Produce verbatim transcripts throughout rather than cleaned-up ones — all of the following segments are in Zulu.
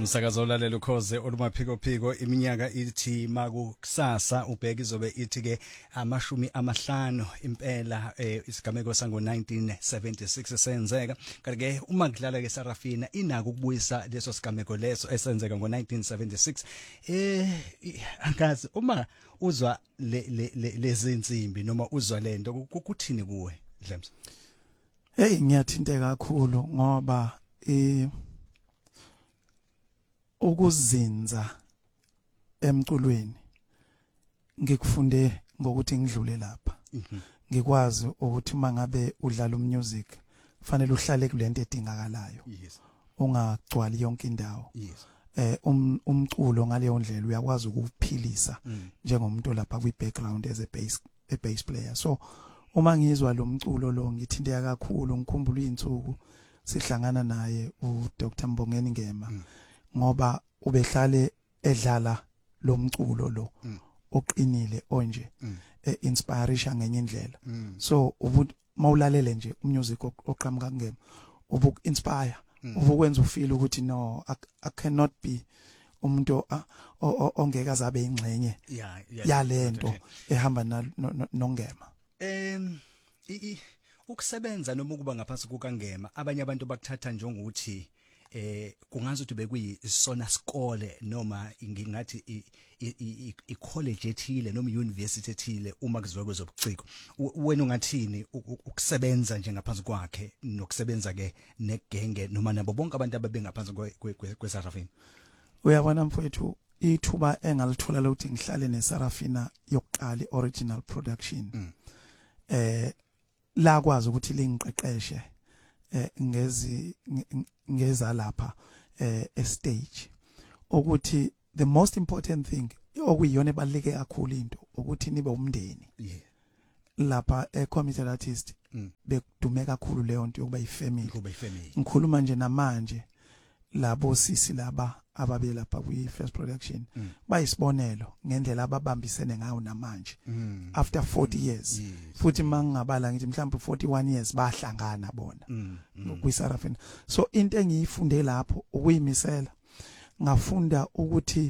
Umsakazo olalelo khoze olumaphiko phiko iminyaka ithi makusasa ubheka izobe ithi ke amashumi amahlanu impela isigameko sango nineteen seventy-six senzeka kanti ke uma kudlala ke Sarafina inaka ukubuyisa leso sigameko leso esenzeka ngo nineteen seventy-six eh angazi uma uzwa lezi insimbi noma uzwa lento kukuthini kuwe Dlemse? Hey ngiyathinteka kakhulu ngoba eh ukuzinza emculweni ngikufunde ngokuthi ngidlule lapha ngikwazi ukuthi mangabe udlala umusic kufanele uhlale kulento edingakalayo yes ungagcwali yonke indawo yes eh umculo ngaleyo ndlela uyakwazi ukuphilisa njengomuntu lapha kwi background as a bass a bass player. So uma ngizwa lo mculo lo ngithinteka kakhulu ngikhumbula izinsuku sihlangana naye u Doctor Mbongeni Ngema ngoba ubehlale edlala lo mculo lo oqinile onje inspiration ngenye indlela. So ubu mawulalele nje umusic oqhamuka Ngema ubu inspire ubukwenza ufeel ukuthi no I cannot be umuntu ongeke azabe ingcenye yalento ehamba noNgema. Em ukusebenza noma ukuba ngaphansi kukaNgema abanye abantu bakuthatha njengokuthi eh kungazuthi bekuyisona skole noma ngingathi i college ethile noma university ethile uma kuziwe kwezobuciko wena ungathini ukusebenza nje ngaphansi kwakhe nokusebenza ke negenge noma nabo bonke abantu ababengaphansi kweSarafina? Uyabona mfowethu ithuba engalithola lokuthi ngihlale neSarafina yokuqala original production eh la kwazi ukuthi lingiqeqeshe eh ngezi ngeza lapha eh e stage ukuthi the most important thing okuyiyona ebaleke kakhulu into ukuthi nibe umndeni yeah lapha e committed artist bekudume kakhulu leyo nto yokuba ifamily kuba ifamily. Ngikhuluma nje namanje labo sisi laba ababe lapha kwi first production bayisibonelo ngendlela ababambisene ngayo namanje after forty years futhi mangingabala ngithi mhlawumbe forty-one years bahlangana bona kwi Sarafina. So into engiyifunde lapho ukuyimisela ngafunda ukuthi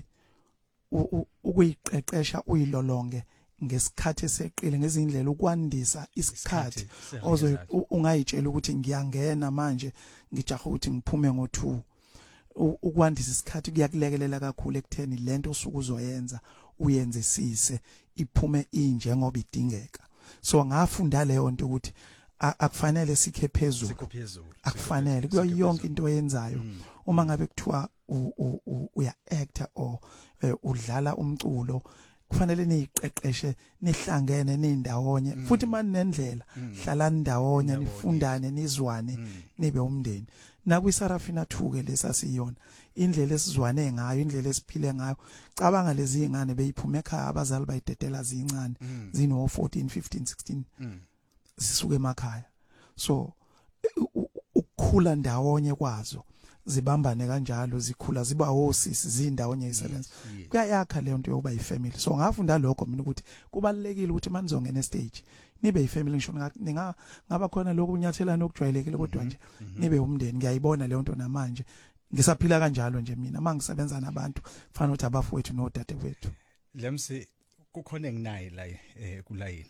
ukuyiqeqesha uyilolonge ngesikhathi eseqile ngezindlela ukwandisa isikhathi ozo ungayitshela ukuthi ngiyangena manje ngijaha ukuthi ngiphume ngo two ukwandisa isikhathi kuyakulekelela kakhulu ekutheni lento osuku uzoyenza uyenzisise iphume inje ngoba idingeka. So ngafunda leyo nto ukuthi akufanele sikhe phezulu akufanele kuyo yonke into oyenzayo uma ngabe kuthiwa uya actor or udlala umculo kufanele niqeqeshe nihlangene nindawonye futhi manje nendlela hlala ndawonye nifundane nizwane nibe umndeni. Nakwi Sarafina two ke lesasiyona indlela esizwane ngayo indlela esiphile ngayo cabanga lezi ingane beyiphuma ekhaya abazali bayidedela zincane zino fourteen fifteen sixteen sisuke emakhaya. So ukukhula ndawonye kwazo zibambane kanjalo zikhula ziba osisi zindawonye isebenza kuyayakha leyo nto yokuba yifamily. So ngafunda lokho mina ukuthi kubalekile ukuthi manizongena stage nibe yifamily ngisho ninga ngaba khona lokhu unyathelana okujwayelekile kodwa nje nibe umndeni. Ngiyayibona leyo nto namanje ngisaphila kanjalo nje mina mangisebenza nabantu kufanele ukuthi abafowethu nodadewethu. Dlemse kukhona enginayi la eh kulayini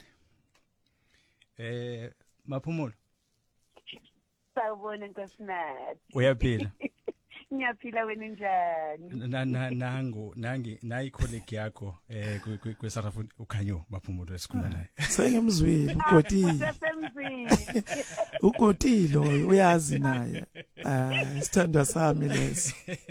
eh Maphumulo sawubona nkosinathi uyaphila? Ngiyaphila wena njani? na na nangu nangi nayi colleague yakho eh kwe Sarafina uKhanyo Maphumulo esikhuluma naye sengimzwile uGotile uGotile uyazi naye ah isithandwa sami leso.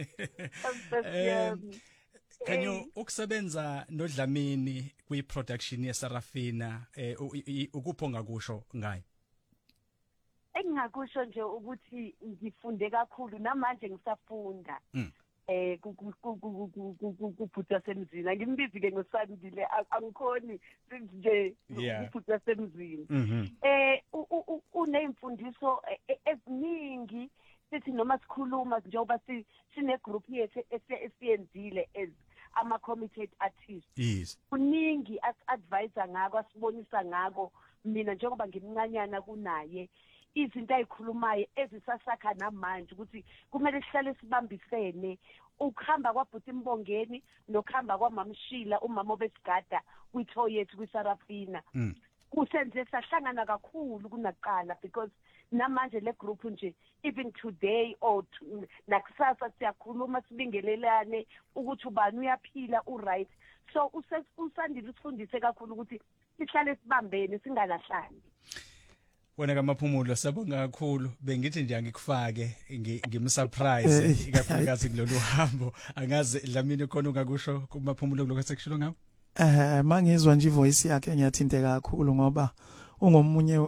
Khanyo ukusebenza noDlamini kwi production ye Sarafina eh ukupho ngakusho ngayo? Engingakusho nje ukuthi ngifunde kakhulu namanje ngisafunda eh kuphutha semzini ngimbizi ke ngosandile angikhoni nje kuphutha semzini eh unemfundiso eziningi sithi noma sikhuluma njengoba sine group yethu esiyenzile as ama committed artists. Yes. Uningi as advisor ngako asibonisa ngako mina njengoba ngimncanyana kunaye izinto ayikhulumayo ezisasakha namanje ukuthi kumele sihlale sibambisene ukuhamba kwabhuti Mbongeni nokuhamba kwaMamshila umama obesigada kwitho yethu kwiSarafina kusenze sahlangana kakhulu kunaqala because namanje le group nje even today or nakusasa siyakhuluma sibingelelane ukuthi ubani uyaphila uright so usandile usifundise kakhulu ukuthi sihlale sibambene singalahlani. Wena kaMaphumulo sabonga kakhulu bengithi nje angikufake ngimsurprise ikakhulukazi kulolu hambo angazi Dlamini khona ungakusho kuMaphumulo kuloko sekushilo ngawo. Eh mangizwa nje ivoice yakhe ngiyathinteka kakhulu ngoba ungomunye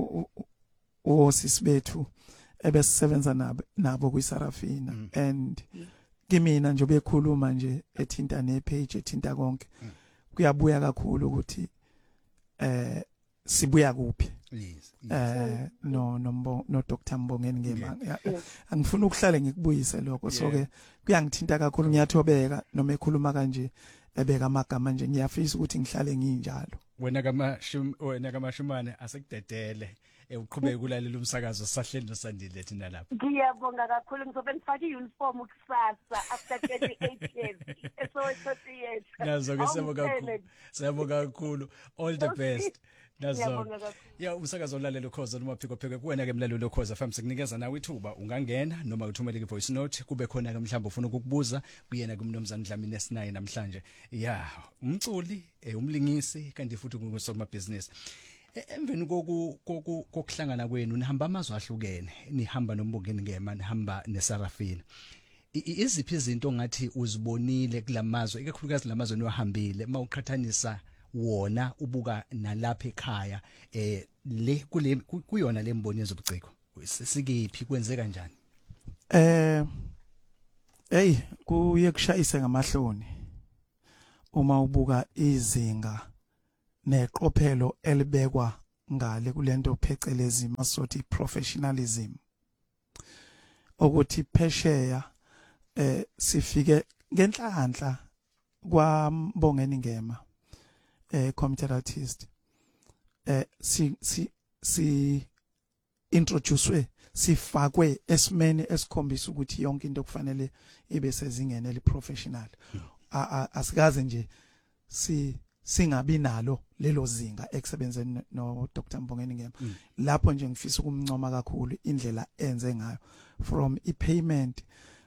osisi bethu ebesisebenza nabo nabo kwiSarafina mm. and mm. kimina nje bekhuluma nje ethinta nepage ethinta konke mm. kuyabuya kakhulu ukuthi eh sibuya kuphi yes, yes. eh no no no Doctor Mbongeni ngema angifuna ukuhlale ngikubuyise lokho so ke kuyangithinta kakhulu ngiyathobeka noma ekhuluma kanje ebeka amagama nje ngiyafisa ukuthi ngihlale nginjalo. Wena kaMashum wena kaMashumane asekudedele uqhubeke ukulalela umsakazo sahleli nosandile thina lapha. Ngiyabonga kakhulu ngizobe ngifake iuniform kusasa after twenty-eight years. So thirty years. Nazo ke sebonga kakhulu. Sebonga kakhulu. All the best. Nazo. Ya umsakazo olalela ukhoza noma phiko phiko kuwena ke mlalelo ukhoza F M sikunikeza nawe ithuba ungangena noma uthumele ke voice note kube khona ke mhlawumbe ufuna ukukubuza kuyena kumnumzana Dlamini esinaye namhlanje. Ya umculi umlingisi kanti futhi ngosoma business. Emveni koku kokuhlangana kwenu nihamba amazwe ahlukene nihamba noMbongeni ngema nihamba neSarafina iziphi izinto ngathi uzibonile kulamazwe ikakhulukazi lamazwe niwahambile mawuqhathanisa wona ubuka nalapha ekhaya eh le kule kuyona lemboniso zobuciko sikephi kwenzeka kanjani eh hey kuye kushayise ngamahloni uma ubuka izinga neqophelo elibekwa ngale kulento phecelezi masothi professionalism ukuthi phesheya eh sifike ngenhlanhla kwaMbongeni ngema eh committed artist eh si si si introducewe sifakwe esimene esikhombisa ukuthi yonke into kufanele ibe sezingene eli professional asikaze nje si singabi nalo lelo zinga eksebenzeni no Doctor Mbongeni ngema mm. lapho nje ngifisa ukumncoma kakhulu indlela enze ngayo from i-payment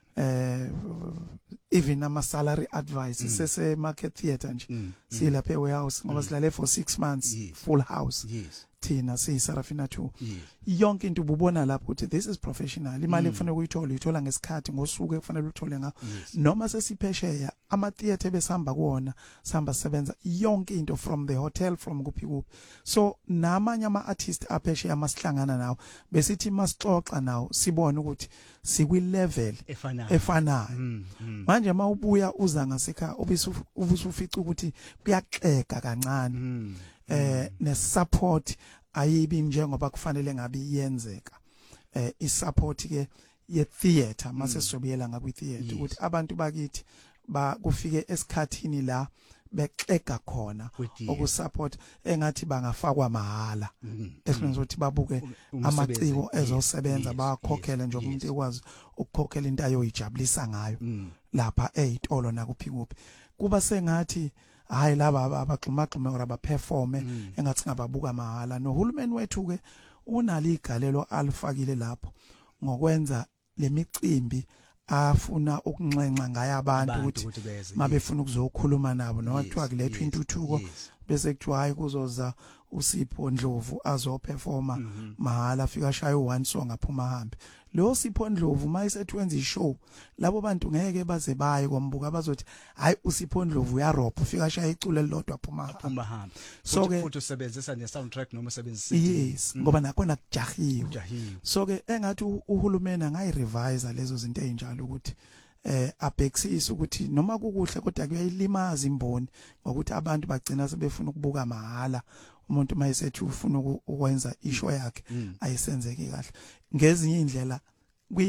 eh even ama salary advice mm. sese market theatre nje mm. silapha warehouse ngoba mm. silale for six months yes. full house yes. thina siyiSarafina two yes. yonke into ububona lapho ukuthi this is professional imali kufanele uyithola uyithola ngesikhathi ngosuku ekufanele uthole ngayo yes. noma sesiphesheya ama theatre besihamba kuona sihamba sebenza yonke into from the hotel from kuphi kuphi so namanye ama artists aphesheya masihlangana nawo besithi masixoxa nawo sibone ukuthi sikwi level efanayo efanayo mm, mm. manje mawubuya uza ngasekhaya ubusufica ukuthi kuyaxega kancane mm. eh nesupport ayibi njengoba kufanele ngabe iyenzeka eh isupport ke ye theatre mase sobiyela ngakwi theatre ukuthi abantu bakithi ba kufike esikhathini la bexega khona ukusupport engathi bangafakwa mahala esenza ukuthi babuke amaciko ezosebenza bakhokhele nje umuntu ekwazi ukukhokhela into ayoyijabulisa ngayo lapha ezitolo nakuphi kuphi kuba sengathi hayi laba abagxumaxhume or abaperforme mm. engathi ngababuka mahala nohulumeni wethu ke unali igalelo alifakile lapho ngokwenza lemicimbi afuna ukunxenxa ngaye abantu ukuthi mabefuna ukuzokhuluma nabo noma kuthiwa kulethwa intuthuko bese kuthiwa hayi kuzoza uSipho Ndlovu azoperforma mm -hmm. mahala afika shaya one song aphuma hambe lo Sipho Ndlovu mayisetwenza ishow labo bantu ngeke baze baye kombuka bazothi hayi uSipho Ndlovu uyarobha ufika shaya icule lodwa aphuma aphuma hambe so ke futhi usebenzisa ne soundtrack noma usebenzisa yes mm. ngoba nakona kujahiwe so ke engathi uhulumeni angayirevise lezo zinto ezinjalo ukuthi eh abhekisisa ukuthi noma kukuhle kodwa kuyayilimaza imboni ngokuthi abantu bagcina sebefuna ukubuka mahala umuntu mayisethi ufuna ukwenza ishow yakhe mm. ayisenzeki kahle ngezinye indlela kwi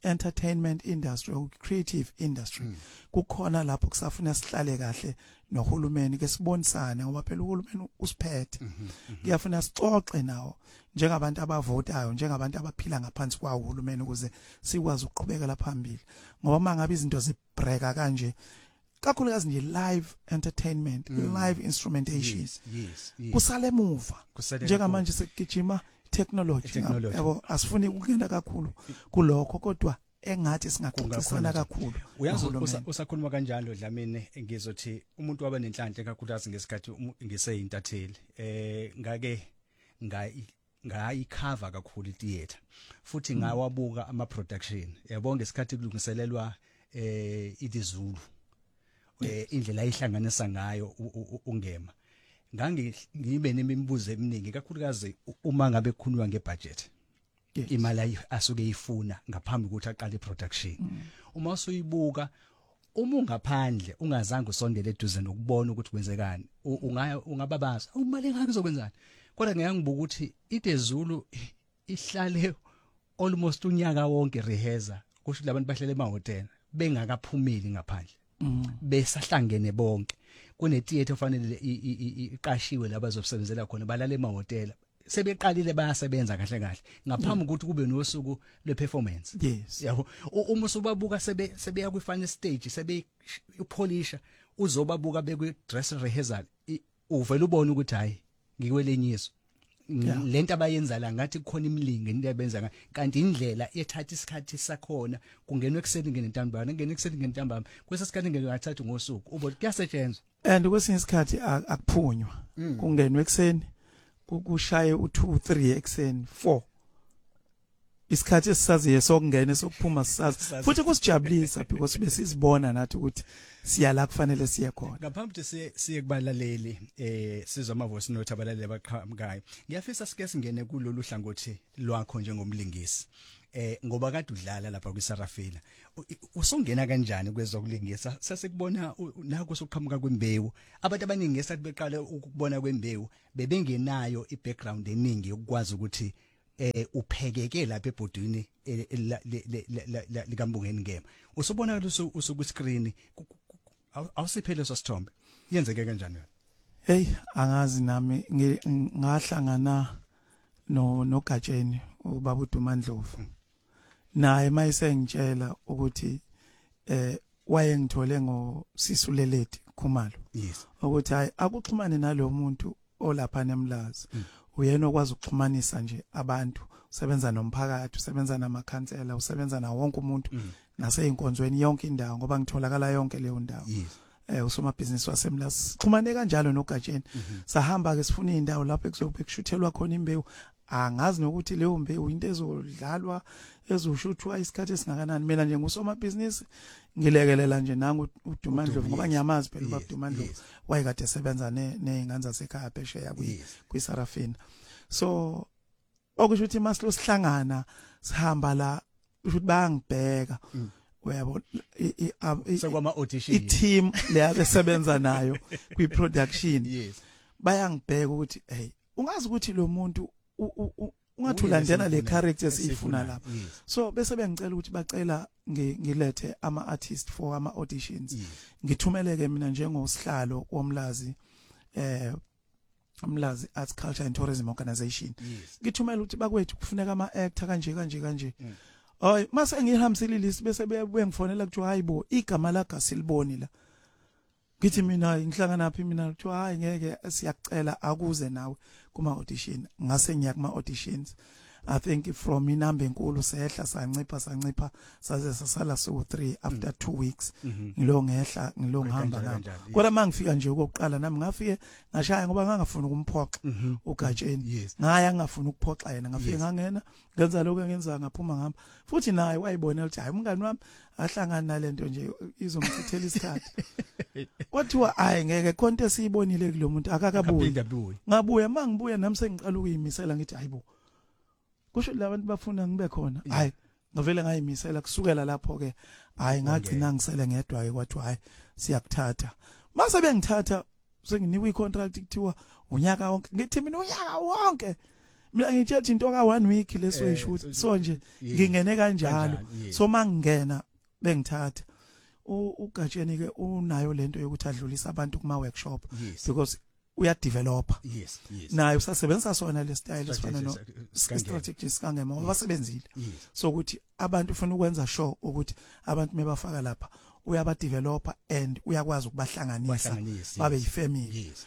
entertainment industry or creative industry Mm. kukhona lapho kusafuna sihlale kahle nohulumeni ke sibonisane ngoba phela uhulumeni usiphethe Mhm, mhm. kuyafuna sixoxe nawo njengabantu abavotayo njengabantu abaphila ngaphansi kwawo uhulumeni ukuze sikwazi ukuqhubeka phambili ngoba mangabe izinto zibreaka kanje kakhulukazi nje live entertainment Mm. live instrumentation Yes, yes, yes. kusale emuva Kusele njengamanje sekugijima technology Technology. yabo asifuni ukungena kakhulu kulokho kodwa engathi singaxoxisana kakhulu uyazi nohulumeni. usa- usakhuluma kanjalo Dlamini ngizothi umuntu waba nenhlanhla kakhulukazi ngesikhathi umu- ngiseyintatheli eh ngake ngayi ngayikhava kakhulu itheater futhi ngawabuka ama production yabonga ngesikhathi kulungiselelwa eh iDizulu eh indlela ayihlanganisa ngayo u- u- u- ungema ngangi ngibe nemibuzo eminingi kakhulukazi u- uma ngabe kukhulunywa ngebudget Yes. imali ayi- asuke ifuna ngaphambi kokuthi aqale iproduction uma usuyibuka uma ungaphandle ungazange usondele eduze nokubona ukuthi kwenzekani u- ungaya ungababaza imali engaka izokwenzani kodwa ngiyangibuka ukuthi iDezulu ihlale almost unyaka wonke rehearsa kusho labantu bahlele emahotela bengakaphumeli ngaphandle besahlangene bonke kune theater ofanele i- i- i- iqashiwe labazosebenzela khona balale emahotela sebeqalile bayasebenza kahle kahle ngaphambi ukuthi kube nosuku leperformance Yes. yabo U- uma usubabuka sebe sebeya kwi final stage sebe upolisha uzobabuka bekwi dress rehearsal i- uvela ubone ukuthi hayi ngikwelenyiso Yeah. lento abayenza la ngathi kukhona imlinge into abenza nga- kanti indlela ethatha isikhathi sakhona kungenwe ekuseni ngenentambama ngenwe ekuseni ngenentambama kwesesikhathi ngengathatha ngosuku ubo kuyasetshenzwa And kwesinye isikhathi a- akuphunywa kungenwe ekseni kushaye u2 three ekseni four isikhathi esisaziye sokungena sokuphuma sisazi futhi kusijabulisa because besizibona nathi ukuthi siya la kufanele siye khona ngaphambi ukuthi siye siye kubalaleli eh sizwa ama voice note abalaleli abaqhamukayo ngiyafisa sike singene kulolu hlangothi lwakho njengomlingisi eh ngoba kade udlala lapha kwiSarafina usungena kanjani kwezokulingisa sasekubona nako sokuqhamuka kwembewu abantu abaningi esathi beqala ukubona kwembewu bebengenayo ibackground eningi yokwazi ukuthi eh uphekeke lapha ebhodini likambungeni ngema usubona ukuthi usuku screen awusiphele so sithombe yenzeke kanjani hey angazi nami ngi- ngahlangana no nogatsheni ubaba uDumandlovu naye mayisengitshela ukuthi eh wayengithole ngo Sisuleleti Khumalo yes ukuthi hayi akuxhumane nalo muntu olapha nemlazi uyena okwazi ukuxhumanisa nje abantu usebenza nomphakathi usebenza namakhansela usebenza na wonke umuntu naseyinkonzweni yonke indawo ngoba ngitholakala yonke leyo ndawo yes eh usomabhizinisi wasemlazi xhumane kanjalo nogatsheni sahamba ke sifuna indawo lapho ekuzobe kushuthelwa khona imbewu angazi nokuthi leyo mbewu into ezodlalwa ezoshuthwa isikhathi esingakanani mina nje ngusomabhizinisi ngilekelela nje nangu uDumandlovu ngoba ngiyamazi phela ubaba Dumandlovu wayekade esebenza nezingane zasekhaya phesheya kwiSarafina so okusho ukuthi masilo sihlangana sihamba la ukuthi bayangibheka uyabo sekwama audition i-team leyabe sebenza nayo kwi-production yes bayangibheka ukuthi hey ungazi ukuthi lo muntu ungathulandela le character esifuna lapha so bese bengicela ukuthi bacela ngilethe ama artists for ama auditions ngithumeleke mina njengosihlalo womlazi eh umlazi Arts Culture and Tourism Organization ngithumela ukuthi bakwethu kufuneka ama actor kanje kanje kanje hayi mase ngihambisile list bese bebuye ngifonela kuthiwa hayibo igama lakho siliboni la ngithi mina ngihlangana naphi mina kuthiwa hayi ngeke siyakucela akuze nawe kuma audition ngase ngiya kuma auditions I think from inamba enkulu sehla sancipha sancipha saze sasala so three after two weeks ngilo ngehla ngilo ngihamba nami kodwa mangifika nje okokuqala nami ngafike ngashaya ngoba ngangafuna ukumphoxa ugatsheni ngaya ngafuna ukuphoxa yena ngafike ngangena ngenza lokho engenza ngaphuma ngihamba futhi naye wayibonela ukuthi hayi umngani wami ahlangana nalento nje izomchithela isikhathi kwathiwa hayi ngeke konke siyibonile kulomuntu akakabuyi ngabuya mangibuya nami sengiqala ukuyimisela ngithi hayibo kusho labantu bafuna ngibe khona hayi ngavele ngayimisela kusukela lapho ke hayi ngagcina ngisele ngedwa ke kwathi hayi siyakuthatha mase bengithatha senginikwe icontract kuthiwa unyaka wonke ngithi mina unyaka wonke mina ngithethe into ka one week lesoyishoot so nje ngingene kanjalo so mangingena bengithatha uGatsheni ke unayo lento yokuthi adlulisa abantu kuma workshop because uya developer yes yes naye usasebenzisa sona le style esifana no strategies kangema abasebenzile so ukuthi abantu ufuna ukwenza sure ukuthi abantu mebafaka lapha uyaba developer and uyakwazi ukubahlanganisa babe yifamily